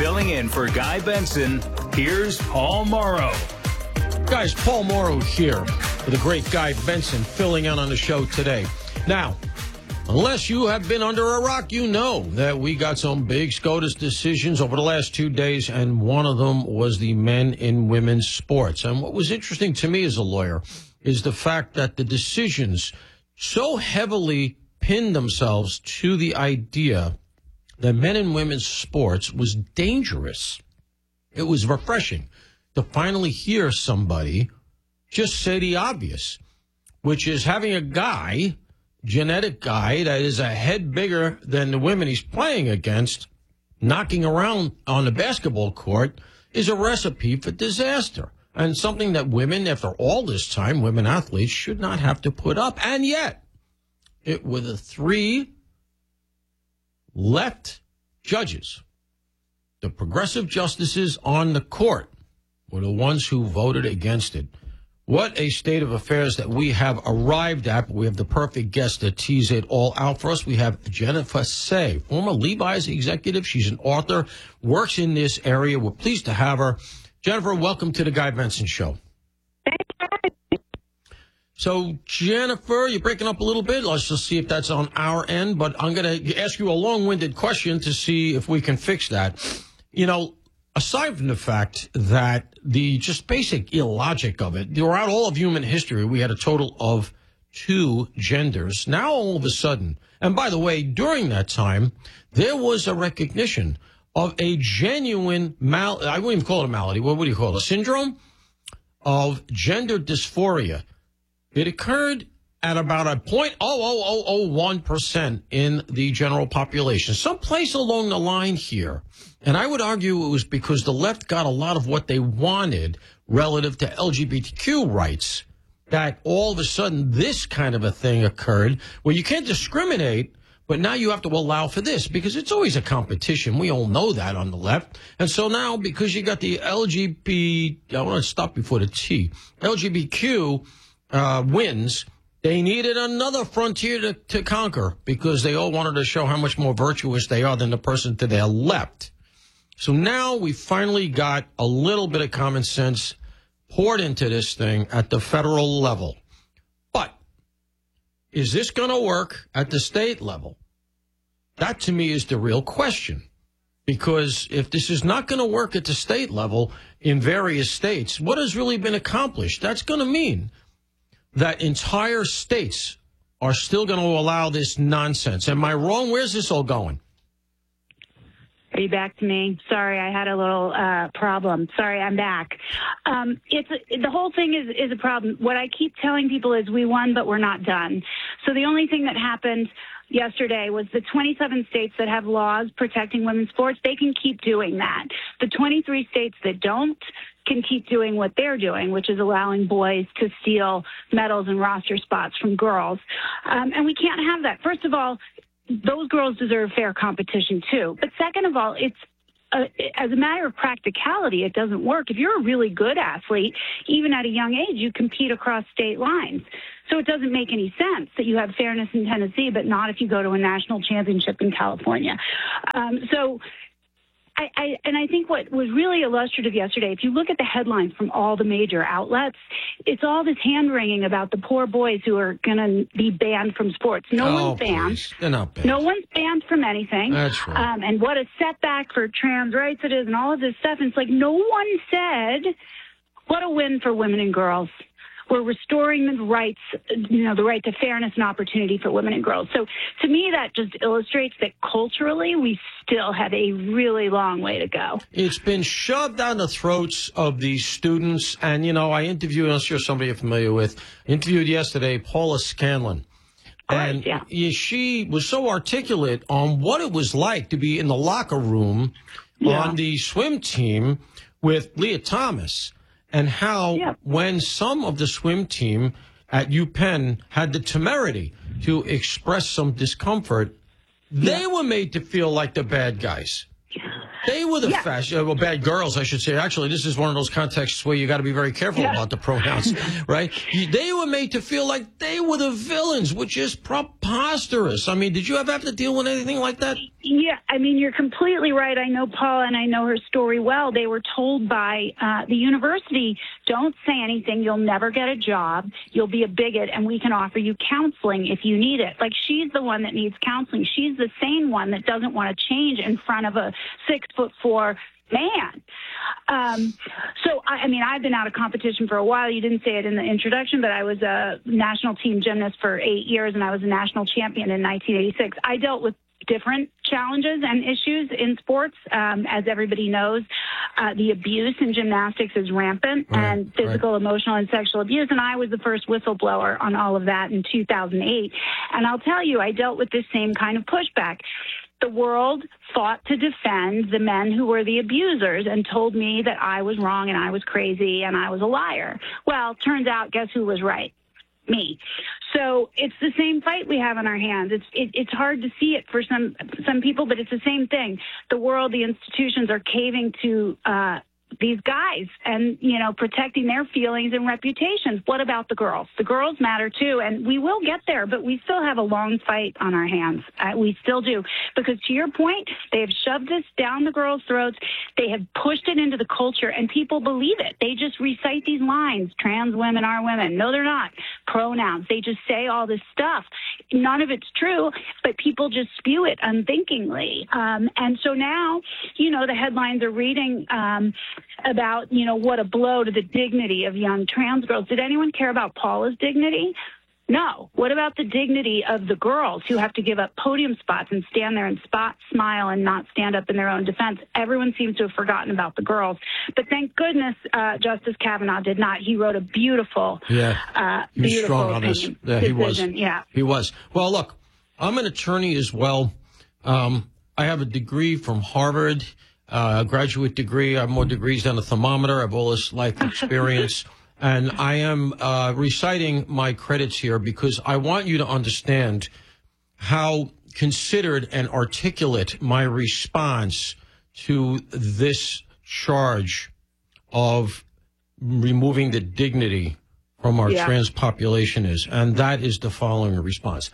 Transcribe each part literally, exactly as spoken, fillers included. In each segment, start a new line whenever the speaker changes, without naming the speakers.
Filling in for Guy Benson, here's Paul Morrow.
Guys, Paul Morrow here with the great Guy Benson filling in on the show today. Now, unless you have been under a rock, you know that we got some big SCOTUS decisions over the last two days, and one of them was the men in women's sports. And what was interesting to me as a lawyer is the fact that the decisions so heavily pinned themselves to the idea that men and women's sports was dangerous. It was refreshing to finally hear somebody just say the obvious, which is having a guy, genetic guy, that is a head bigger than the women he's playing against, knocking around on the basketball court is a recipe for disaster. And something that women, after all this time, women athletes should not have to put up. And yet, it were the three left judges, the progressive justices on the court, were the ones who voted against it. What a state of affairs that we have arrived at. We have the perfect guest to tease it all out for us. We have Jennifer Sey, former Levi's executive. She's an author, works in this area. We're pleased to have her. Jennifer, welcome to the Guy Benson Show. So, Jennifer, you're breaking up a little bit. Let's just see if that's on our end. But I'm going to ask you a long-winded question to see if we can fix that. You know, aside from the fact that the just basic illogic of it, throughout all of human history, we had a total of two genders. Now, all of a sudden, and by the way, during that time, there was a recognition of a genuine, mal I wouldn't even call it a malady, what would you call it, a syndrome of gender dysphoria. It occurred at about a zero point zero zero zero zero one percent in the general population, someplace along the line here. And I would argue it was because the left got a lot of what they wanted relative to L G B T Q rights, that all of a sudden this kind of a thing occurred where you can't discriminate, but now you have to allow for this because it's always a competition. We all know that on the left. And so now because you got the L G B T, I want to stop before the T, L G B T Q uh, wins, they needed another frontier to, to conquer because they all wanted to show how much more virtuous they are than the person to their left. So now we finally got a little bit of common sense poured into this thing at the federal level. But is this going to work at the state level? That, to me, is the real question. Because if this is not going to work at the state level in various states, what has really been accomplished? That's going to mean that entire states are still going to allow this nonsense. Am I wrong? Where's this all going?
Are you back to me? Sorry, I had a little uh, problem. Sorry, I'm back. Um, it's a, the whole thing is, is a problem. What I keep telling people is we won, but we're not done. So the only thing that happened yesterday was the twenty-seven states that have laws protecting women's sports, they can keep doing that. The twenty-three states that don't can keep doing what they're doing, which is allowing boys to steal medals and roster spots from girls. Um, and we can't have that. First of all, those girls deserve fair competition, too. But second of all, it's uh, as a matter of practicality, it doesn't work. If you're a really good athlete, even at a young age, you compete across state lines. So it doesn't make any sense that you have fairness in Tennessee, but not if you go to a national championship in California. Um, so I, I, and I think what was really illustrative yesterday, if you look at the headlines from all the major outlets, it's all this hand-wringing about the poor boys who are going to be banned from sports. No
oh,
one's banned.
Please. They're not banned.
No one's banned from anything.
That's right.
Um, and what a setback for trans rights it is and all of this stuff. And it's like no one said, what a win for women and girls. We're restoring the rights, you know, the right to fairness and opportunity for women and girls. So to me, that just illustrates that culturally, we still have a really long way to go.
It's been shoved down the throats of these students. And, you know, I interviewed, I'm sure somebody you're familiar with, interviewed yesterday, Paula Scanlon. And
course, yeah.
she was so articulate on what it was like to be in the locker room
yeah.
on the swim team with Leah Thomas. And how
yeah.
when some of the swim team at UPenn had the temerity to express some discomfort, they yeah. were made to feel like the bad guys. They were the
yeah.
fashion, well, bad girls, I should say. Actually, this is one of those contexts where you got to be very careful yeah. about the pronouns, right? They were made to feel like they were the villains, which is pro preposterous. I mean, did you ever have to deal with anything like that?
Yeah, I mean, you're completely right. I know Paula and I know her story well. They were told by uh, the university, don't say anything. You'll never get a job. You'll be a bigot, and we can offer you counseling if you need it. Like, she's the one that needs counseling. She's the sane one that doesn't want to change in front of a six foot four man. Um, so, I, I mean, I've been out of competition for a while. You didn't say it in the introduction, but I was a national team gymnast for eight years, and I was a national champion in nineteen eighty-six. I dealt with different challenges and issues in sports. Um, as everybody knows, uh, the abuse in gymnastics is rampant, right, and physical, right. emotional, and sexual abuse. And I was the first whistleblower on all of that in two thousand eight. And I'll tell you, I dealt with this same kind of pushback. The world fought to defend the men who were the abusers and told me that I was wrong and I was crazy and I was a liar. Well, turns out, guess who was right? Me. So it's the same fight we have in our hands. It's it, it's hard to see it for some some people, but it's the same thing. The world, the institutions are caving to uh, these guys and, you know, protecting their feelings and reputations. What about the girls? The girls matter too, and we will get there, but we still have a long fight on our hands. Uh, we still do, because to your point, they have shoved this down the girls' throats. They have pushed it into the culture, and people believe it. They just recite these lines: trans women are women. No, they're not. Pronouns. They just say all this stuff. None of it's true, but people just spew it unthinkingly. Um, and so now, you know, the headlines are reading um, about, you know, what a blow to the dignity of young trans girls. Did anyone care about Paula's dignity? No. What about the dignity of the girls who have to give up podium spots and stand there and spot, smile, and not stand up in their own defense? Everyone seems to have forgotten about the girls. But thank goodness uh, Justice Kavanaugh did not. He wrote a beautiful,
yeah,
uh,
he was
beautiful
strong on this. Yeah, he was.
Yeah,
he was. Well, look, I'm an attorney as well. Um, I have a degree from Harvard, uh, a graduate degree. I have more degrees than a thermometer. I have all this life experience. And I am uh, reciting my credits here because I want you to understand how considered and articulate my response to this charge of removing the dignity from our
yeah.
trans population is. And that is the following response.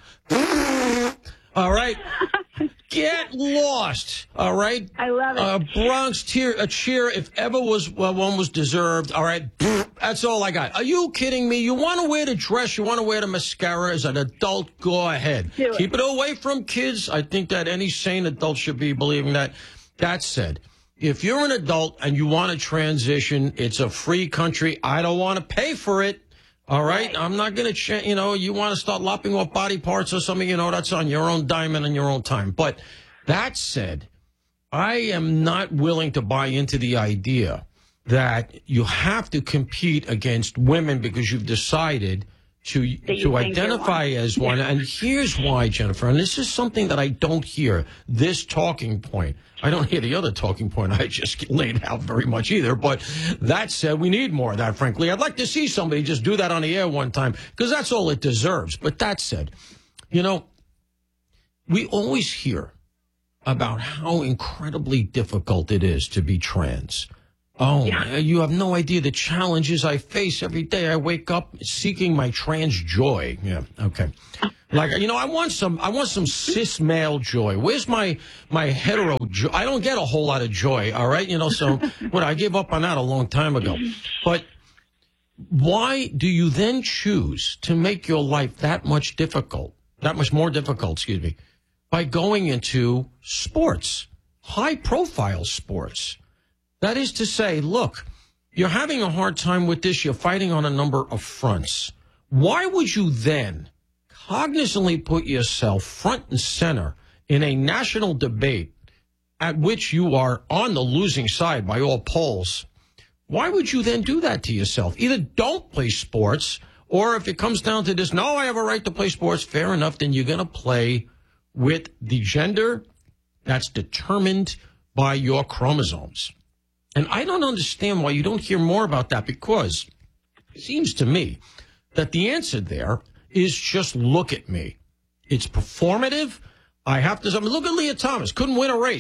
All right. Get lost, all right?
I love it.
Uh, Bronx cheer, a cheer, if ever was well, one was deserved, all right? That's all I got. Are you kidding me? You want to wear the dress, you want to wear the mascara as an adult, go ahead.
Do it.
Keep it away from kids. I think that any sane adult should be believing that. That said, if you're an adult and you want to transition, it's a free country. I don't want to pay for it. All right? right. I'm not going to, ch- you know, you want to start lopping off body parts or something, you know, that's on your own dime and on your own time. But that said, I am not willing to buy into the idea that you have to compete against women because you've decided to to identify as one. Yeah. And here's why, Jennifer, and this is something that I don't hear, this talking point. I don't hear the other talking point I just laid out very much either. But that said, we need more of that, frankly. I'd like to see somebody just do that on the air one time because that's all it deserves. But that said, you know, we always hear about how incredibly difficult it is to be trans. Oh, yeah. You have no idea the challenges I face every day. I wake up seeking my trans joy. Yeah, okay. Like, you know, I want some, I want some cis male joy. Where's my, my hetero joy? I don't get a whole lot of joy, all right? You know, so what, I gave up on that a long time ago. But why do you then choose to make your life that much difficult, that much more difficult, excuse me, by going into sports, high profile sports? That is to say, look, you're having a hard time with this. You're fighting on a number of fronts. Why would you then cognizantly put yourself front and center in a national debate at which you are on the losing side by all polls? Why would you then do that to yourself? Either don't play sports, or if it comes down to this, no, I have a right to play sports, fair enough, then you're going to play with the gender that's determined by your chromosomes. And I don't understand why you don't hear more about that, because it seems to me that the answer there is just look at me. It's performative. I have to I mean, look at Leah Thomas. Couldn't win a race.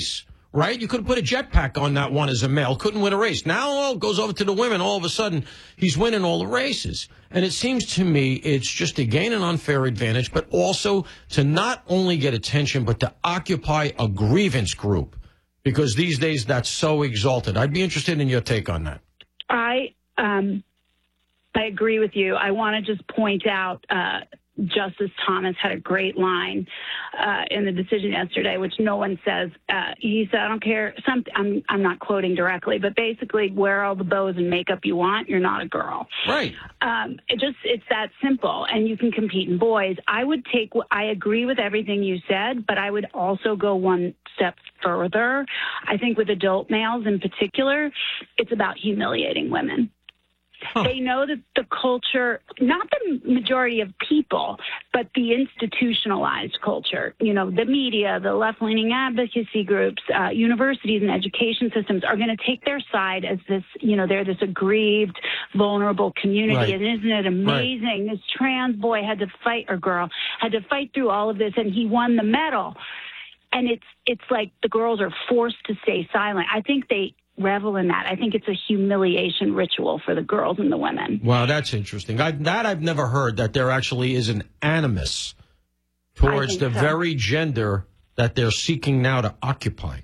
right? You could have put a jetpack on that one as a male, couldn't win a race. Now oh, goes over to the women. All of a sudden, he's winning all the races. And it seems to me it's just to gain an unfair advantage, but also to not only get attention, but to occupy a grievance group, because these days that's so exalted. I'd be interested in your take on that.
I um, I agree with you. I want to just point out uh, Justice Thomas had a great line uh, in the decision yesterday, which no one says. Uh, he said, "I don't care." Some, I'm I'm not quoting directly, but basically, wear all the bows and makeup you want. You're not a girl,
right?
Um, it just it's that simple, and you can compete in boys. I would take. I agree with everything you said, but I would also go one step further. I think with adult males in particular, it's about humiliating women. Huh. They know that the culture, not the majority of people, but the institutionalized culture, you know, the media, the left-leaning advocacy groups, uh, universities and education systems are going to take their side as this, you know, they're this aggrieved, vulnerable community.
Right.
And isn't it amazing? Right. This trans boy had to fight, or girl, had to fight through all of this, and he won the medal. And it's it's like the girls are forced to stay silent. I think they revel in that. I think it's a humiliation ritual for the girls and the women.
Wow, that's interesting. I, that I've never heard, that there actually is an animus towards the so. very gender that they're seeking now to occupy.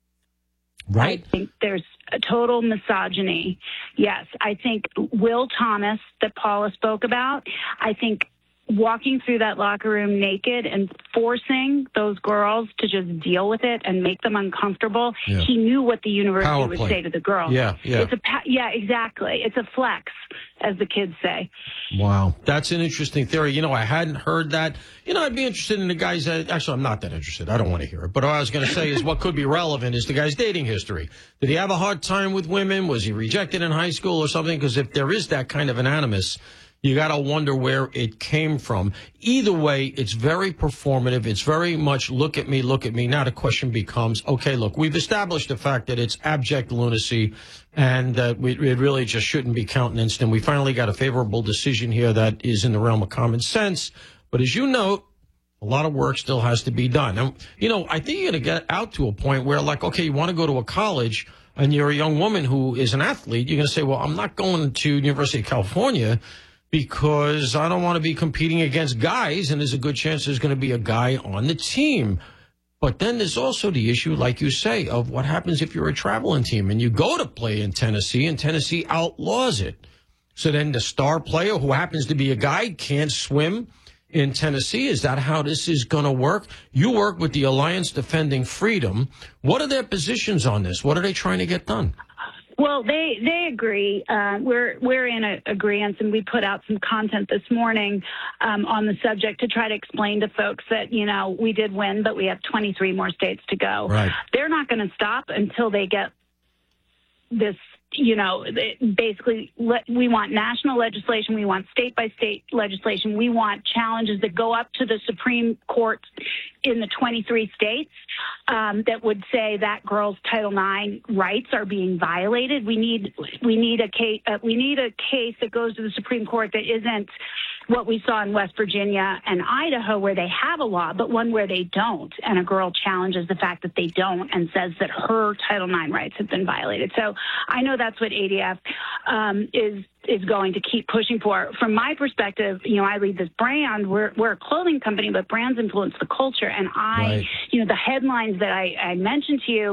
Right?
I think there's a total misogyny. Yes, I think Will Thomas that Paula spoke about, I think walking through that locker room naked and forcing those girls to just deal with it and make them uncomfortable. Yeah. He knew what the university Power would play. say to the girls.
Yeah, yeah.
It's a yeah, exactly. It's a flex, as the kids say.
Wow. That's an interesting theory. You know, I hadn't heard that. You know, I'd be interested in the guy's, uh, actually, I'm not that interested. I don't want to hear it. But what I was going to say is what could be relevant is the guy's dating history. Did he have a hard time with women? Was he rejected in high school or something? Because if there is that kind of an animus, you got to wonder where it came from. Either way, it's very performative. It's very much look at me, look at me. Now the question becomes, okay, look, we've established the fact that it's abject lunacy and that we, it really just shouldn't be countenanced. And we finally got a favorable decision here that is in the realm of common sense. But as you note, a lot of work still has to be done. And, you know, I think you're going to get out to a point where, like, okay, you want to go to a college and you're a young woman who is an athlete. You're going to say, well, I'm not going to University of California because I don't want to be competing against guys, and there's a good chance there's going to be a guy on the team. But then there's also the issue, like you say, of what happens if you're a traveling team and you go to play in Tennessee and Tennessee outlaws it. So then the star player, who happens to be a guy, can't swim in Tennessee. Is that how this is going to work? You work with the Alliance Defending Freedom. What are their positions on this? What are they trying to get done?
Well, they they agree. Uh, we're we're in a, agreement, and we put out some content this morning um, on the subject to try to explain to folks that, you know, we did win, but we have twenty-three more states to go.
Right.
They're not going to stop until they get this. You know, basically, we want national legislation. We want state-by-state legislation. We want challenges that go up to the Supreme Court in the twenty-three states um, that would say that girls' Title nine rights are being violated. We need we need a case uh, we need a case that goes to the Supreme Court that isn't what we saw in West Virginia and Idaho, where they have a law, but one where they don't, and a girl challenges the fact that they don't and says that her Title nine rights have been violated. So I know that's what A D F um, is is going to keep pushing for. From my perspective, you know, I lead this brand. We're we're a clothing company, but brands influence the culture. And I, right. you know, the headlines that I, I mentioned to you